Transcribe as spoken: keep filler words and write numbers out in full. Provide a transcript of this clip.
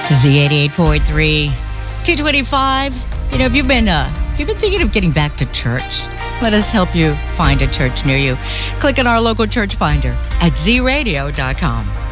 Z eighty-eight point three, two twenty-five. You know, if you've been uh, if you've been thinking of getting back to church, let us help you find a church near you. Click on our local church finder at z radio dot com.